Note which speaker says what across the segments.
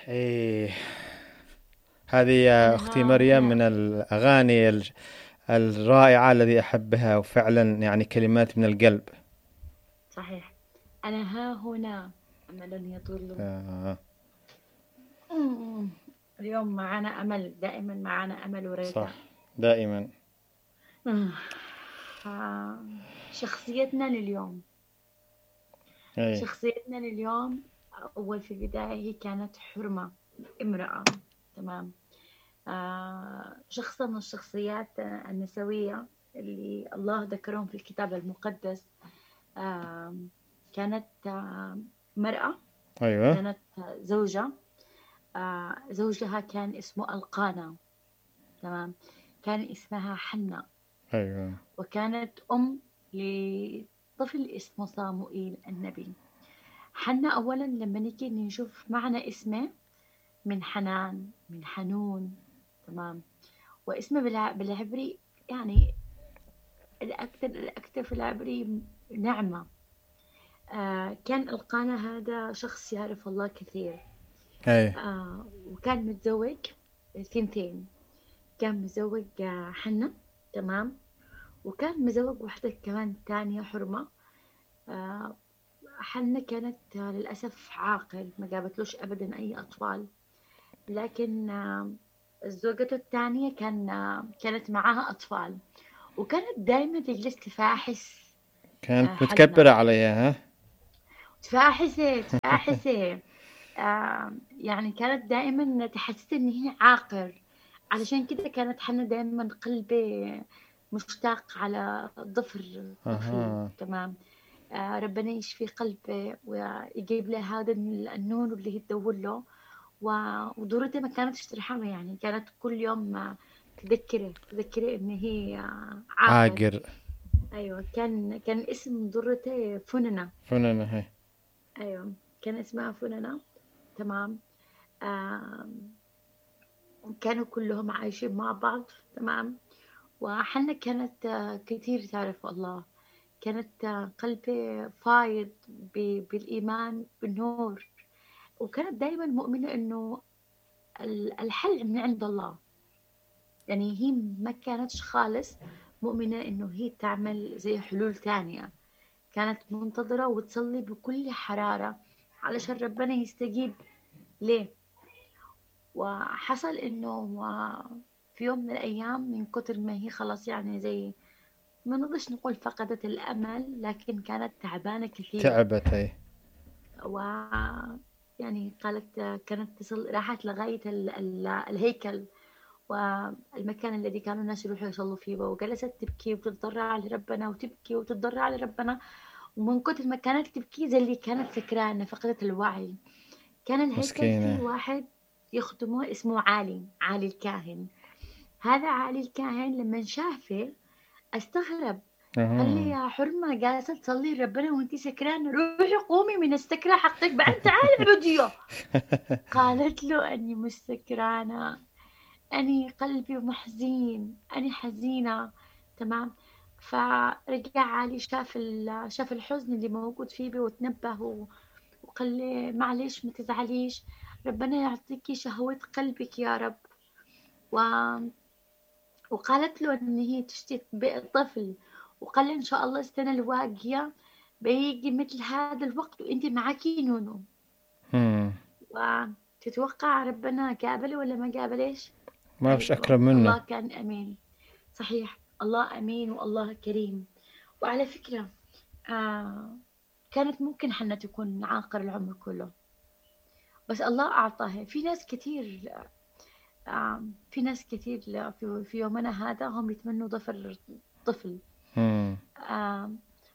Speaker 1: إيه، هذه يا
Speaker 2: أنا
Speaker 1: أختي
Speaker 2: ها
Speaker 1: مريم من
Speaker 2: هنا.
Speaker 1: الأغاني الرائعة الذي أحبها، وفعلا يعني كلمات من القلب.
Speaker 2: صحيح. أنا ها هنا، أمل يطول.
Speaker 1: آه،
Speaker 2: أمم. اليوم معنا أمل، دائما معنا أمل
Speaker 1: صح،
Speaker 2: ورجاء.
Speaker 1: دائما.
Speaker 2: أمم. آه، شخصيتنا لليوم.
Speaker 1: أي.
Speaker 2: شخصيتنا لليوم، أول في البداية هي كانت حرمة، امرأة. تمام. شخصة من الشخصيات النسوية اللي الله ذكرهم في الكتاب المقدس. آه، كانت مرأة.
Speaker 1: أيوة.
Speaker 2: كانت زوجة. زوجها كان اسمه القانا. تمام. كان اسمها حنة.
Speaker 1: أيوة.
Speaker 2: وكانت أم لطفل اسمه صاموئيل النبي. حنة أولا لما نيجي نشوف معنى اسمه، من حنان، من حنون. تمام. واسمه بالعبري يعني الأكثر في العبري نعمة. كان القانا هذا شخص يعرف الله كثير.
Speaker 1: أي.
Speaker 2: وكان متزوج ثنتين. كان متزوج حنة. تمام. وكان متزوج واحدة كمان تانية حرمة. آه، حنة كانت للأسف عاقل، ما جابتلوش أبدا أي أطفال. لكن زوجته الثانية كانت معاها أطفال. وكانت دايما تجلس تفاحس
Speaker 1: كانت
Speaker 2: حنة.
Speaker 1: متكبرة عليها، ها؟
Speaker 2: تفاحسة تفاحسة. يعني كانت دائما تحسسها إن هي عاقر. علشان كده كانت حنة دائما قلبي مشتاق على ضفر طفل.
Speaker 1: أها.
Speaker 2: تمام. ربنا يشفي قلبي ويجيب له هذا النون اللي هي تدور له. ودورتها ما كانتش ترحمه، يعني كانت كل يوم تذكره إن هي عاقر.
Speaker 1: عاقر.
Speaker 2: أيوة، كان اسم ضرته فننة.
Speaker 1: فنانة هي.
Speaker 2: أيوة، كان اسمها فننة. تمام. آم، كانوا كلهم عايشين مع بعض. تمام. وحنا كانت كتير تعرف الله. كانت قلبي فايض بالإيمان بالنور. وكانت دايما مؤمنة إنه الحل من عند الله. يعني هي ما كانتش خالص مؤمنة إنه هي تعمل زي حلول تانية. كانت منتظرة وتصلي بكل حرارة علشان ربنا يستجيب ليه. وحصل إنه في يوم من الأيام، من كتر ما هي خلاص يعني زي ما نقدرش نقول فقدت الأمل، لكن كانت تعبانة كثير.
Speaker 1: تعبت هي.
Speaker 2: و يعني قالت كانت راحت لغاية الهيكل والمكان الذي كانوا الناس يروحوا يصلوا فيه، وجلست تبكي وتتضرع لربنا، وتبكي وتتضرع لربنا. ومن كتر ما كانت تبكي زي اللي كانت سكرانة، فقدت الوعي. كان الهيكل فيه
Speaker 1: مسكينة.
Speaker 2: واحد يخدمه اسمه علي الكاهن. هذا علي الكاهن لما شافه استغرب. قال لي
Speaker 1: أها.
Speaker 2: يا حرمة جالسة تصلي ربنا وانتي سكرانة، روحي قومي من السكرة حقك بعد تعالي اعبديه. قالت له أني مش سكرانة، أني قلبي محزين، أني حزينة. تمام. فرجع علي شاف الحزن اللي موجود فيه وتنبه وقال لي معلش ما تزعليش، ربنا يعطيكي شهوة قلبك يا رب. و... وقالت له إن هي تشتي طفل. وقال لي إن شاء الله السنة الواقية بيجي مثل هذا الوقت وانت معاكي نونو.
Speaker 1: هم.
Speaker 2: وتتوقع ربنا قابله ولا ما قابلش؟
Speaker 1: ما فيش
Speaker 2: أيوة،
Speaker 1: أكرم منه.
Speaker 2: الله كان أمين. صحيح، الله أمين والله كريم. وعلى فكرة، آه كانت ممكن حنا تكون عاقر العمر كله، بس الله أعطاها. في ناس كثير في يومنا هذا هم يتمنوا ظفر طفل.
Speaker 1: هم.
Speaker 2: آه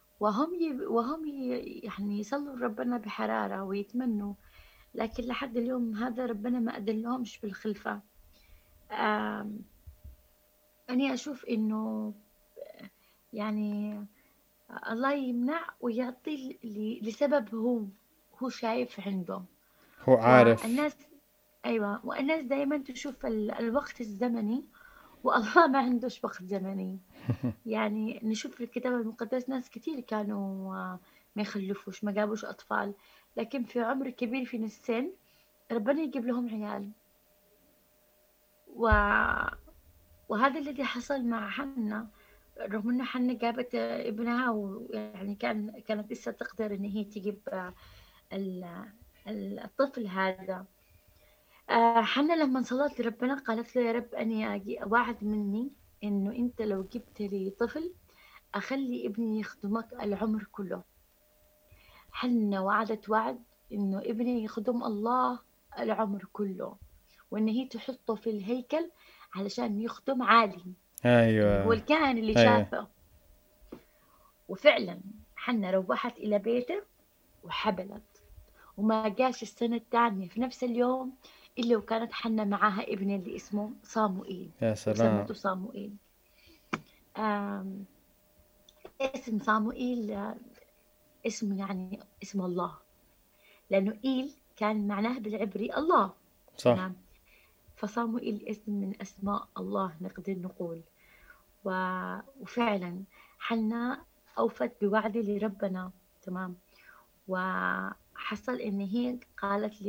Speaker 2: يعني يصلوا ربنا بحرارة ويتمنوا، لكن لحد اليوم هذا ربنا ما أذن لهمش بالخلفة. آه أنا أشوف إنه يعني الله يمنع ويعطي لسبب هو شايف عنده.
Speaker 1: هو عارف.
Speaker 2: والناس أيوة، والناس دايما تشوف الوقت الزمني، والله ما عندوش وقت زمني. يعني نشوف في الكتاب المقدس ناس كتير كانوا ما يخلفوش، ما جابوش أطفال، لكن في عمر كبير في السن ربنا يجيب لهم عيال. و... وهذا الذي حصل مع حنا، رغم إنه حنا جابت ابنها، ويعني كانت لسه تقدر إن هي تجيب ال- الطفل هذا. حنا لما صلت لربنا قالت له: يا رب أني وعد مني إنه أنت لو جبت لي طفل أخلي ابني يخدمك العمر كله. حنا وعدت وعد إنه ابني يخدم الله العمر كله، وإن هي تحطه في الهيكل علشان يخدم عالي اللي هو
Speaker 1: أيوة.
Speaker 2: الكاهن اللي
Speaker 1: أيوة.
Speaker 2: شافه. وفعلا حنا روحت إلى بيته وحبلت، وما جاش السنة الثانية في نفس اليوم إلا وكانت حنا معاها ابن اللي اسمه صاموئيل،
Speaker 1: يا سلام.
Speaker 2: وسمته صاموئيل. آم، اسم صاموئيل اسم يعني اسم الله، لأنه إيل كان معناه بالعبري الله.
Speaker 1: صح.
Speaker 2: تمام. فصاموئيل اسم من أسماء الله نقدر نقول. وفعلا حنا أوفت بوعد لربنا. تمام. وحصل إن هي قالت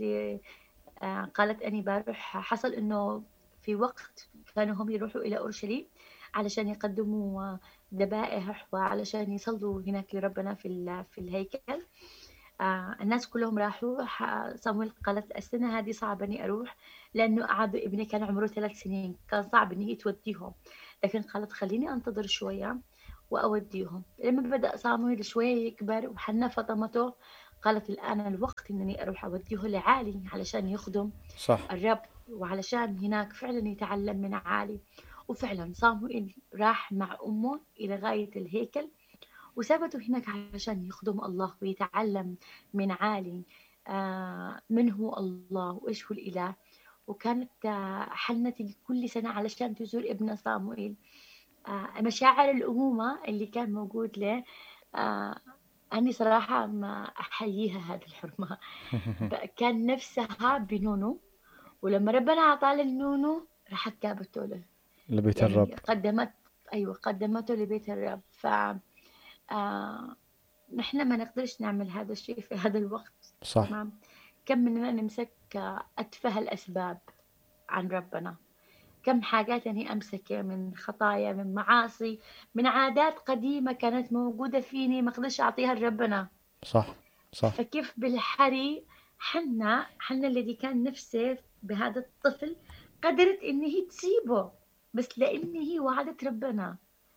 Speaker 2: قالت أني بروح. حصل إنه في وقت كانوا هم يروحوا إلى أورشليم علشان يقدموا ذبائح وعلشان يصلوا هناك لربنا في الهيكل. الناس كلهم راحوا. صامويل قالت: السنة هذه صعب إني أروح، لأنه قعدوا ابني كان عمره 3 سنين، كان صعب إن هي توديهم. لكن قالت: خليني أنتظر شوية وأوديهم. لما بدأ صامويل شوية يكبر وحنا فطمته، قالت: الآن الوقت إنني أروح أوديه لعالي علشان يخدم
Speaker 1: صح.
Speaker 2: الرب، وعلشان هناك فعلا يتعلم من عالي. وفعلا صامويل راح مع أمه إلى غاية الهيكل، وثبتوا هناك علشان يخدم الله ويتعلم من عالي من هو الله وإيش هو الإله. وكانت حنة كل سنة علشان تزور ابنها صاموئيل. مشاعر الأمومة اللي كان موجود له، آه، أنا صراحة ما أحييها هذه الحرمة. كان نفسها بنونو، ولما ربنا أعطاه النونو راحت جابته له،
Speaker 1: لبيت الرب.
Speaker 2: يعني أيوة قدمته لبيت الرب. آه نحن ما نقدرش نعمل هذا الشيء في هذا الوقت.
Speaker 1: صح.
Speaker 2: تمام. كم مننا نمسك أتفه الأسباب عن ربنا، كم حاجات يعني أمسكه من خطايا، من معاصي، من عادات قديمة كانت موجودة فيني ما أقدرش أعطيها لربنا.
Speaker 1: صح. صح.
Speaker 2: فكيف بالحري حنا الذي كان نفسه بهذا الطفل قدرت إن هي تسيبه، بس لأن هي وعدت ربنا.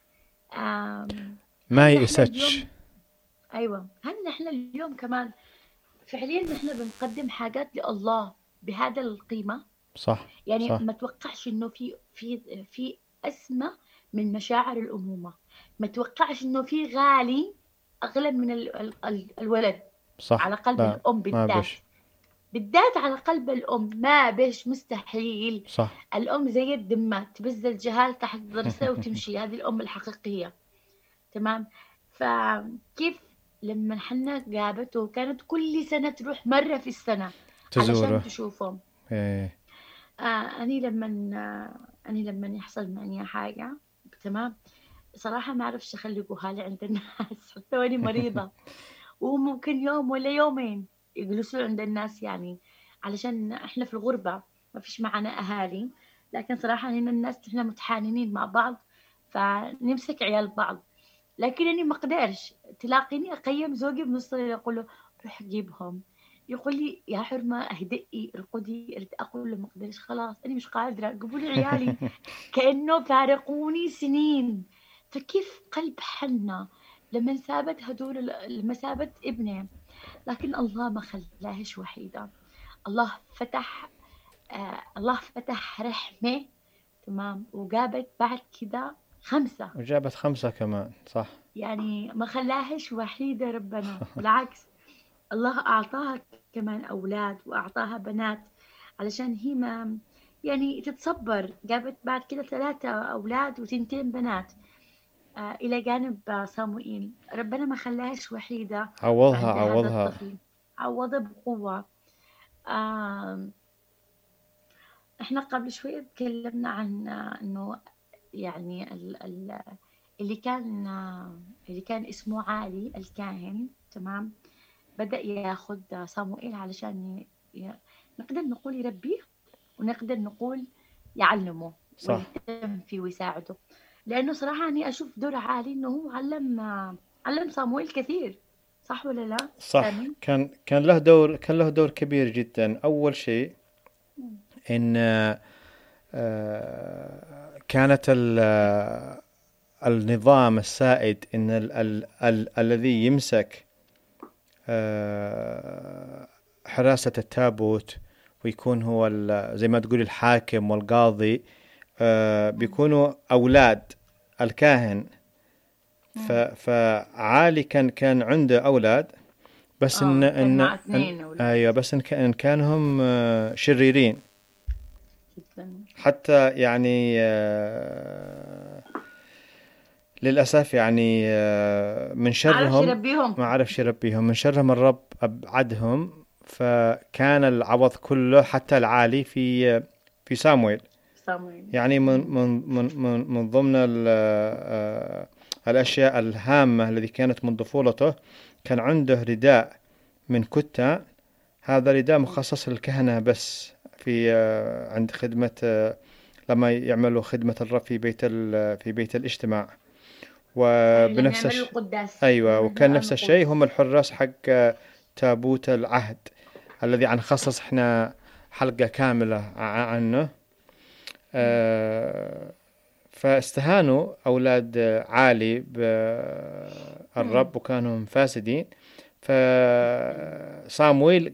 Speaker 1: ما
Speaker 2: هل نحن
Speaker 1: يأستش.
Speaker 2: اليوم أيوة، هل نحن اليوم كمان فعليا نحن بنقدم حاجات لله بهذا القيمة؟
Speaker 1: صح.
Speaker 2: يعني
Speaker 1: صح.
Speaker 2: ما توقعش إنه في أسمى من مشاعر الأمومة. ما توقعش إنه في غالي أغلى من الولد
Speaker 1: صح.
Speaker 2: على قلب
Speaker 1: لا،
Speaker 2: الأم
Speaker 1: ما
Speaker 2: بالذات.
Speaker 1: بش.
Speaker 2: بالذات على قلب الأم ما بيش، مستحيل.
Speaker 1: صح.
Speaker 2: الأم زي الدمة تبز الجهال تحت ضرسها وتمشي، هذه الأم الحقيقية. تمام. فكيف لما حنا جابته كانت كل سنة تروح مرة في السنة علشان
Speaker 1: تزوره.
Speaker 2: تشوفهم.
Speaker 1: إيه.
Speaker 2: أني لما يحصل معي حاجة، تمام، صراحة ما أعرفش أخلي جهالي عند الناس حتى وأني مريضة. وممكن يوم ولا يومين يجلسوا عند الناس، يعني علشان إحنا في الغربة ما فيش معنا أهالي. لكن صراحة هنا الناس إحنا متحاننين مع بعض، فنمسك عيال بعض. لكن أنا ما أقدرش تلاقيني أقيم زوجي بنص الليل أقول له: روح جيبهم. يقول لي: يا حرمة اهدئي ارقدي. أقول له: ما أقدرش، خلاص أنا مش قادرة، جيبوا لي عيالي. كأنه فارقوني سنين. فكيف قلب حنا لما سابت هدول، لما سابت ابنه، لكن الله ما خلاهش وحيدة. الله فتح الله فتح رحمة. تمام. وجابت بعد كده 5.
Speaker 1: وجابت 5 كمان. صح.
Speaker 2: يعني ما خلاهش وحيدة ربنا، بالعكس، الله أعطاها كمان أولاد وأعطاها بنات علشان هي ما يعني تتصبر. جابت بعد كده 3 أولاد و2 بنات إلى جانب صموئيل. ربنا ما خلاهاش وحيدة
Speaker 1: عوضها
Speaker 2: وعندها هذا
Speaker 1: عوضها.
Speaker 2: الطفل، عوضها بقوة. آه إحنا قبل شوية تكلمنا عن إنه يعني اللي كان اللي كان اسمه عالي الكاهن. تمام. بدأ ياخد صموئيل علشان نقدر نقول يربيه، ونقدر نقول يعلمه
Speaker 1: صح.
Speaker 2: ويهتم فيه ويساعده. لأنه صراحة أني أشوف دور عالي أنه هو علم صامويل كثير. صح ولا لا
Speaker 1: صح،
Speaker 2: سامي؟
Speaker 1: كان له دور كبير جدا. أول شيء
Speaker 2: مم.
Speaker 1: إن كانت النظام السائد إن الذي يمسك حراسة التابوت ويكون هو زي ما تقول الحاكم والقاضي، بيكونوا أولاد الكاهن. فعالي كان عنده أولاد، بس
Speaker 2: كان مع اثنين أولاد.
Speaker 1: أيوة، بس إن كانهم شريرين
Speaker 2: جدا.
Speaker 1: حتى، يعني للأسف، يعني من
Speaker 2: ما عرفش
Speaker 1: شرهم
Speaker 2: يربيهم.
Speaker 1: ما عرفش يربيهم، من شرهم الرب أبعدهم. فكان العوض كله حتى العالي في سامويل.
Speaker 2: صامويل.
Speaker 1: يعني من ضمن الأشياء الهامة التي كانت من طفولته، كان عنده رداء من كتان. هذا رداء مخصص للكهنة بس، في عند خدمة لما يعملوا خدمة الرب في بيت الاجتماع.
Speaker 2: أيوة لما
Speaker 1: وبنفس
Speaker 2: يعملوا القداس
Speaker 1: أيوة، وكان نفس الشيء هم
Speaker 2: النقوس.
Speaker 1: الحراس حق تابوت العهد، الذي نخصص احنا حلقة كاملة عنه. فاستهانوا أولاد عالي بالرب وكانوا فاسدين.
Speaker 2: جدا.
Speaker 1: فصامويل